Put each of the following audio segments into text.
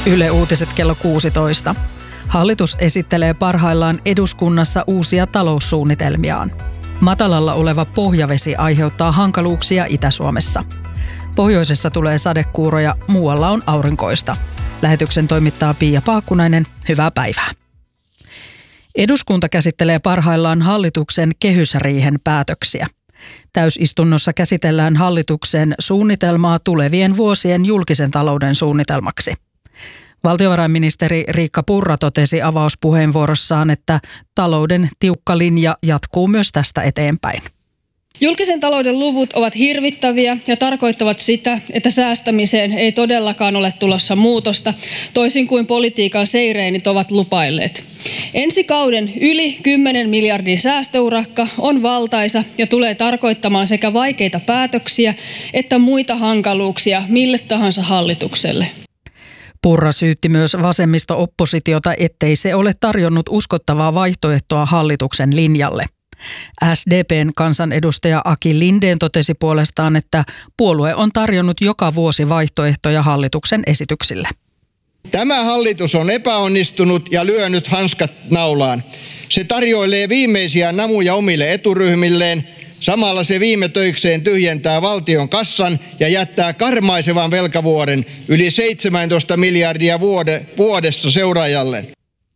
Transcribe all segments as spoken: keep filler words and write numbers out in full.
Yle Uutiset kello kuusitoista. Hallitus esittelee parhaillaan eduskunnassa uusia taloussuunnitelmiaan. Matalalla oleva pohjavesi aiheuttaa hankaluuksia Itä-Suomessa. Pohjoisessa tulee sadekuuroja, muualla on aurinkoista. Lähetyksen toimittaa Pia Paakkunainen. Hyvää päivää. Eduskunta käsittelee parhaillaan hallituksen kehysriihen päätöksiä. Täysistunnossa käsitellään hallituksen suunnitelmaa tulevien vuosien julkisen talouden suunnitelmaksi. Valtiovarainministeri Riikka Purra totesi avauspuheenvuorossaan, että talouden tiukka linja jatkuu myös tästä eteenpäin. Julkisen talouden luvut ovat hirvittäviä ja tarkoittavat sitä, että säästämiseen ei todellakaan ole tulossa muutosta, toisin kuin politiikan seireenit ovat lupailleet. Ensi kauden yli kymmenen miljardin säästöurakka on valtaisa ja tulee tarkoittamaan sekä vaikeita päätöksiä että muita hankaluuksia mille tahansa hallitukselle. Purra syytti myös vasemmisto-oppositiota, ettei se ole tarjonnut uskottavaa vaihtoehtoa hallituksen linjalle. S D P:n kansanedustaja Aki Lindén totesi puolestaan, että puolue on tarjonnut joka vuosi vaihtoehtoja hallituksen esityksille. Tämä hallitus on epäonnistunut ja lyönyt hanskat naulaan. Se tarjoilee viimeisiä namuja omille eturyhmilleen. Samalla se viime töikseen tyhjentää valtion kassan ja jättää karmaisevan velkavuoren yli seitsemäntoista miljardia vuode, vuodessa seuraajalleen.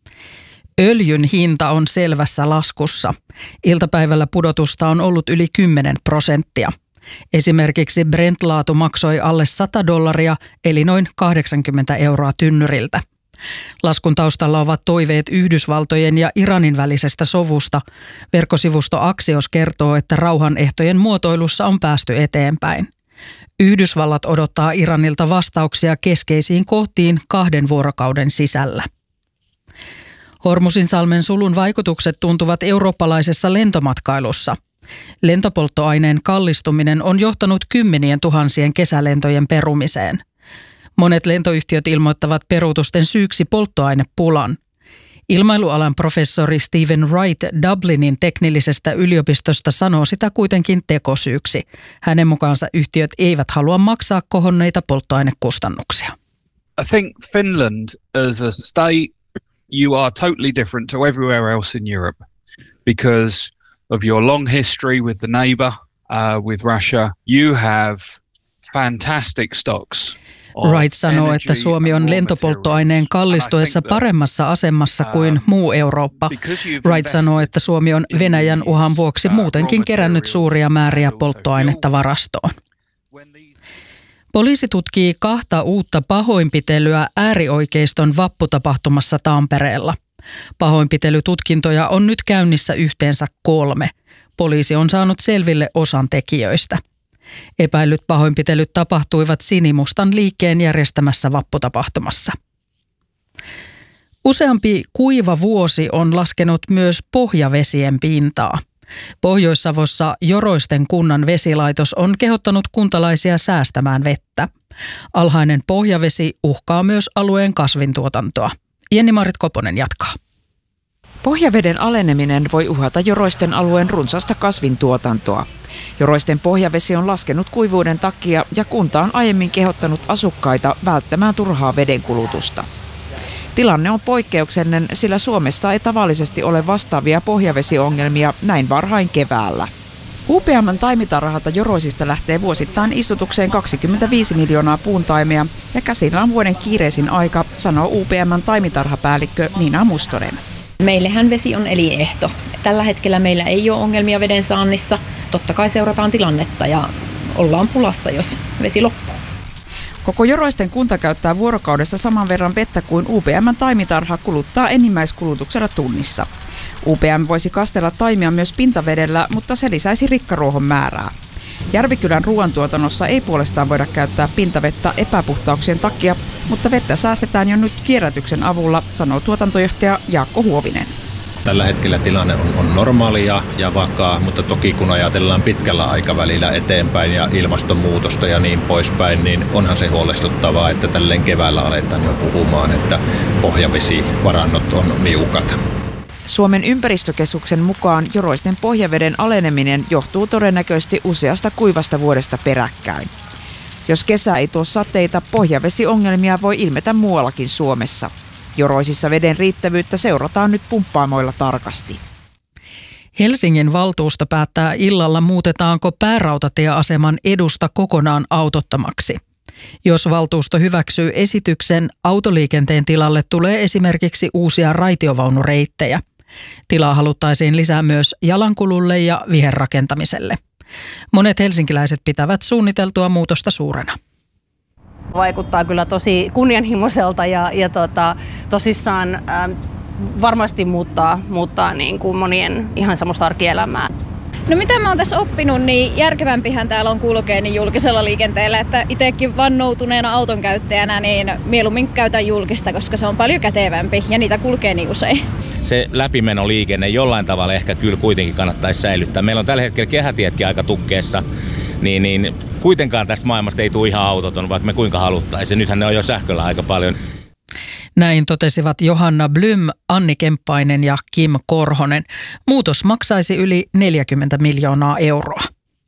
Öljyn hinta on selvässä laskussa. Iltapäivällä pudotusta on ollut yli kymmenen prosenttia. Esimerkiksi Brent-laatu maksoi alle sata dollaria, eli noin kahdeksankymmentä euroa tynnyriltä. Laskun taustalla ovat toiveet Yhdysvaltojen ja Iranin välisestä sovusta. Verkkosivusto Axios kertoo, että rauhanehtojen muotoilussa on päästy eteenpäin. Yhdysvallat odottaa Iranilta vastauksia keskeisiin kohtiin kahden vuorokauden sisällä. Hormuzinsalmen sulun vaikutukset tuntuvat eurooppalaisessa lentomatkailussa. Lentopolttoaineen kallistuminen on johtanut kymmenien tuhansien kesälentojen perumiseen. Monet lentoyhtiöt ilmoittavat peruutusten syyksi polttoainepulan. Ilmailualan professori Stephen Wright Dublinin teknillisestä yliopistosta sanoo sitä kuitenkin tekosyyksi. Hänen mukaansa yhtiöt eivät halua maksaa kohonneita polttoainekustannuksia. I think Finland as a state, you are totally different to everywhere else in Europe because of your long history with the neighbor, uh, with Russia. You have fantastic stocks. Wright sanoo, että Suomi on lentopolttoaineen kallistuessa paremmassa asemassa kuin muu Eurooppa. Wright sanoo, että Suomi on Venäjän uhan vuoksi muutenkin kerännyt suuria määriä polttoainetta varastoon. Poliisi tutkii kahta uutta pahoinpitelyä äärioikeiston vapputapahtumassa Tampereella. Pahoinpitelytutkintoja on nyt käynnissä yhteensä kolme. Poliisi on saanut selville osan tekijöistä. Epäillyt pahoinpitelyt tapahtuivat Sinimustan liikkeen järjestämässä vapputapahtumassa. Useampi kuiva vuosi on laskenut myös pohjavesien pintaa. Pohjois-Savossa Joroisten kunnan vesilaitos on kehottanut kuntalaisia säästämään vettä. Alhainen pohjavesi uhkaa myös alueen kasvintuotantoa. Jenni-Marit Koponen jatkaa. Pohjaveden aleneminen voi uhata Joroisten alueen runsasta kasvintuotantoa. Joroisten pohjavesi on laskenut kuivuuden takia ja kunta on aiemmin kehottanut asukkaita välttämään turhaa vedenkulutusta. Tilanne on poikkeuksellinen, sillä Suomessa ei tavallisesti ole vastaavia pohjavesiongelmia näin varhain keväällä. U P M:n taimitarhalta Joroisista lähtee vuosittain istutukseen kaksikymmentäviisi miljoonaa puuntaimia ja käsillä on vuoden kiireisin aika, sanoo U P M:n taimitarhapäällikkö Nina Mustonen. Meillehän vesi on elinehto. Tällä hetkellä meillä ei ole ongelmia veden saannissa. Totta kai seurataan tilannetta ja ollaan pulassa, jos vesi loppuu. Koko Joroisten kunta käyttää vuorokaudessa saman verran vettä kuin U P M:n taimitarha kuluttaa enimmäiskulutuksella tunnissa. U P M voisi kastella taimia myös pintavedellä, mutta se lisäisi rikkaruohon määrää. Järvikylän ruoantuotannossa ei puolestaan voida käyttää pintavettä epäpuhtauksien takia, mutta vettä säästetään jo nyt kierrätyksen avulla, sanoo tuotantojohtaja Jaakko Huovinen. Tällä hetkellä tilanne on, on normaalia ja vakaa, mutta toki kun ajatellaan pitkällä aikavälillä eteenpäin ja ilmastonmuutosta ja niin poispäin, niin onhan se huolestuttavaa, että tälleen keväällä aletaan jo puhumaan, että pohjavesivarannot on niukat. Suomen ympäristökeskuksen mukaan Joroisten pohjaveden aleneminen johtuu todennäköisesti useasta kuivasta vuodesta peräkkäin. Jos kesä ei tuo sateita, pohjavesiongelmia voi ilmetä muuallakin Suomessa. Joroisissa veden riittävyyttä seurataan nyt pumppaamoilla tarkasti. Helsingin valtuusto päättää illalla, muutetaanko päärautatieaseman edusta kokonaan autottomaksi. Jos valtuusto hyväksyy esityksen, autoliikenteen tilalle tulee esimerkiksi uusia raitiovaunureittejä. Tilaa haluttaisiin lisää myös jalankululle ja viherrakentamiselle. Monet helsinkiläiset pitävät suunniteltua muutosta suurena. Vaikuttaa kyllä tosi kunnianhimoiselta ja, ja tota, tosissaan äh, varmasti muuttaa, muuttaa niin kuin monien ihan semmoista arkielämää. No mitä mä oon tässä oppinut, niin järkevämpihän täällä on kulkea niin julkisella liikenteellä, että itsekin vannoutuneena auton käyttäjänä niin mieluummin käytän julkista, koska se on paljon kätevämpi ja niitä kulkee niin usein. Se läpimenoliikenne jollain tavalla ehkä kyllä kuitenkin kannattaisi säilyttää. Meillä on tällä hetkellä kehätietkin aika tukkeessa, niin, niin kuitenkaan tästä maailmasta ei tule ihan autoton, vaikka me kuinka haluttaisiin. Nythän ne on jo sähköllä aika paljon. Näin totesivat Johanna Blym, Anni Kemppainen ja Kim Korhonen. Muutos maksaisi yli neljäkymmentä miljoonaa euroa.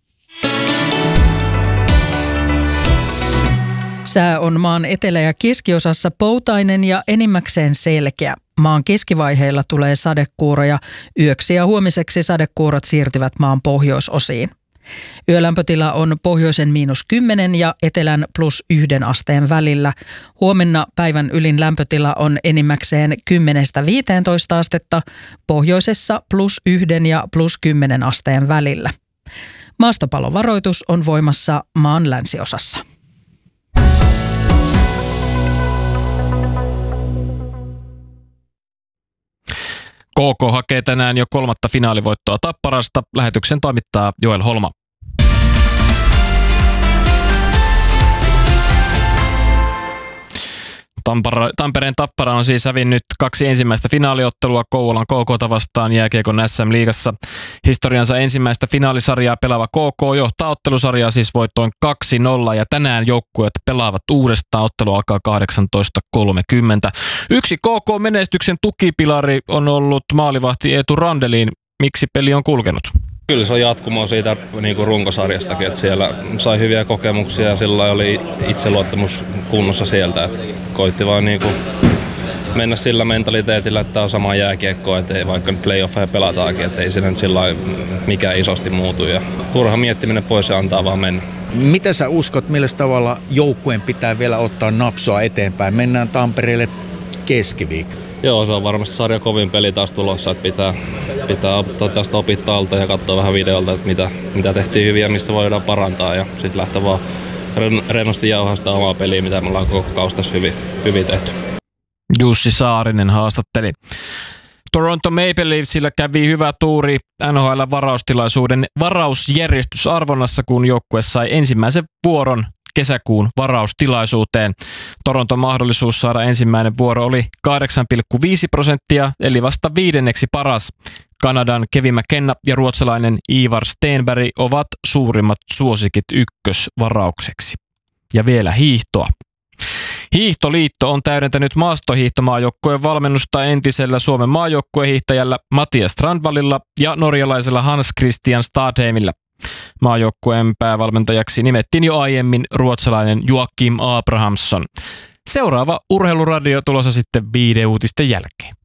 Sää on maan etelä- ja keskiosassa poutainen ja enimmäkseen selkeä. Maan keskivaiheilla tulee sadekuuroja. Yöksi ja huomiseksi sadekuurot siirtyvät maan pohjoisosiin. Yölämpötila on pohjoisen miinus kymmenen ja etelän plus yhden asteen välillä. Huomenna päivän ylin lämpötila on enimmäkseen kymmenestä viiteentoista astetta, pohjoisessa plus yhden ja plus kymmenen asteen välillä. Maastopalovaroitus on voimassa maan länsiosassa. K K hakee tänään jo kolmatta finaalivoittoa Tapparasta. Lähetyksen toimittaa Joel Holma. Tampara, Tampereen Tappara on siis hävinnyt kaksi ensimmäistä finaaliottelua Kouvolan K K:ta vastaan jääkiekon S M-liigassa. Historiansa ensimmäistä finaalisarjaa pelaava K K johtaa ottelusarjaa siis voittoin kaksi nolla ja tänään joukkueet pelaavat uudestaan. Ottelu alkaa kahdeksantoista kolmekymmentä. Yksi K K-menestyksen tukipilari on ollut maalivahti Eetu Randelin. Miksi peli on kulkenut? Kyllä se on jatkumoa siitä niin kuin runkosarjastakin, että siellä sai hyviä kokemuksia ja sillä oli itseluottamus kunnossa sieltä. Että koitti vaan niin kuin mennä sillä mentaliteetillä, että on sama jääkiekkoa, että ei, vaikka nyt playoffeja pelataankin, että ei siinä nyt sillä mikään isosti muutu. Ja turha miettiminen pois ja antaa vaan mennä. Mitä sä uskot, millä tavalla joukkueen pitää vielä ottaa napsoa eteenpäin? Mennään Tampereelle keskiviikko. Joo, se on varmasti sarja kovin peli taas tulossa, että pitää, pitää ottaa tästä opittaa alta ja katsoa vähän videolta, että mitä, mitä tehtiin hyvin ja mistä voidaan parantaa ja sitten lähteä vaan rennosti jauhaa sitä omaa peliä, mitä me ollaan koko kausi tässä hyvin, hyvin tehty. Jussi Saarinen haastatteli. Toronto Maple Leafsillä kävi hyvä tuuri N H L-varaustilaisuuden varausjärjestysarvonnassa, kun joukkue sai ensimmäisen vuoron kesäkuun varaustilaisuuteen. Toronton mahdollisuus saada ensimmäinen vuoro oli kahdeksan pilkku viisi prosenttia, eli vasta viidenneksi paras. Kanadan Kevin McKenna ja ruotsalainen Ivar Stenberg ovat suurimmat suosikit ykkösvaraukseksi. Ja vielä hiihtoa. Hiihtoliitto on täydentänyt maastohiihtomaajoukkueen valmennusta entisellä Suomen maajoukkuehiihtäjällä Mattias Strandvallilla ja norjalaisella Hans Christian Stadheimillä. Maajoukkueen päävalmentajaksi nimettiin jo aiemmin ruotsalainen Joakim Abrahamsson. Seuraava urheiluradio tulossa sitten viiden uutisten jälkeen.